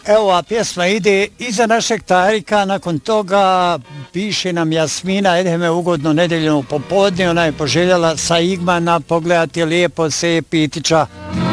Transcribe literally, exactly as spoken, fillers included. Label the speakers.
Speaker 1: Evo, a pjesma ide iza našeg Tarika, nakon toga piše nam Jasmina, edheme ugodno nedeljeno popodne, ona je poželjela sa Igmana pogledati lijepo se pitića.